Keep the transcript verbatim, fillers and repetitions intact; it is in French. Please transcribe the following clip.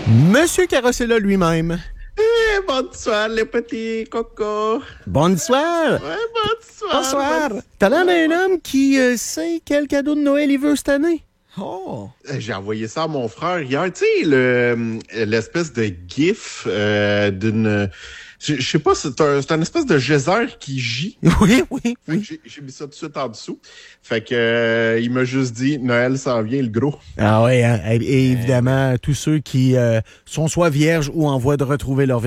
Monsieur Carrossella lui-même. Eh, bonsoir, les petits cocos. Bonsoir. Ouais, bonsoir. Bonsoir. T'as l'air d'un homme qui euh, sait quel cadeau de Noël il veut cette année. Oh. J'ai envoyé ça à mon frère hier. Tu sais, le, l'espèce de gif euh, d'une... Je, je sais pas, c'est un, c'est un espèce de geyser qui gît. Oui, oui, oui. J'ai, j'ai mis ça tout de suite en dessous. Fait que euh, il m'a juste dit, Noël s'en vient, le gros. Ah oui, hein, et, et évidemment, tous ceux qui euh, sont soit vierges ou en voie de retrouver leur